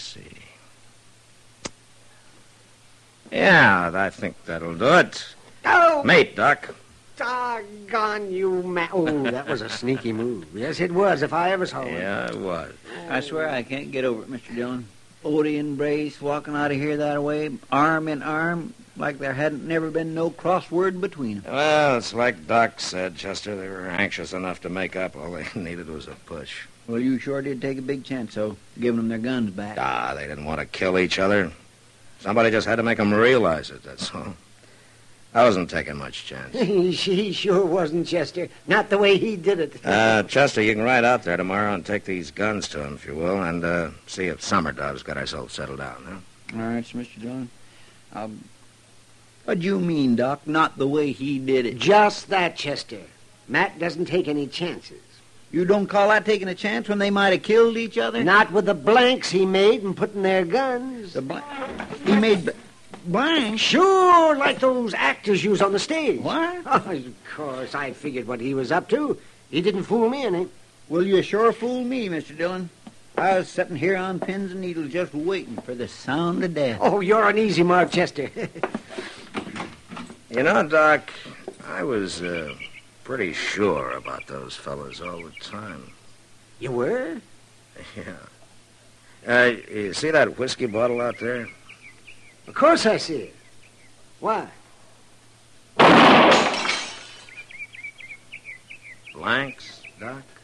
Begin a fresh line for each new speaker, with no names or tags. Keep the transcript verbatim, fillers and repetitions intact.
see. Yeah, I think that'll do it.
Oh!
Mate, Doc.
Doggone you, man. Oh, that was a sneaky move. Yes, it was, if I ever saw one.
Yeah, it was.
I swear I can't get over it, Mister Dillon. Odie and Brace walking out of here that way, arm in arm, like there hadn't never been no crossword between them.
Well, it's like Doc said, Chester. They were anxious enough to make up. All they needed was a push.
Well, you sure did take a big chance, though, giving them their guns back.
Ah, they didn't want to kill each other. Somebody just had to make them realize it, that's all. I wasn't taking much chance.
He sure wasn't, Chester. Not the way he did it.
Uh, Chester, you can ride out there tomorrow and take these guns to him, if you will, and uh, see if Summer Dove's got herself settled down, huh?
All right, Mister Dillon. Um, what do you mean, Doc? Not the way he did it.
Just that, Chester. Matt doesn't take any chances.
You don't call that taking a chance when they might have killed each other?
Not with the blanks he made and putting their guns.
The blank. He made b- blanks?
Sure, like those actors use on the stage.
What?
Oh, of course, I figured what he was up to. He didn't fool me any.
Well, you sure fooled me, Mister Dillon. I was sitting here on pins and needles just waiting for the sound of death.
Oh, you're an easy mark, Chester.
You know, Doc, I was uh, pretty sure about those fellas all the time.
You were?
Yeah. Uh, you see that whiskey bottle out there?
Of course I see it. Why?
Blanks, Doc?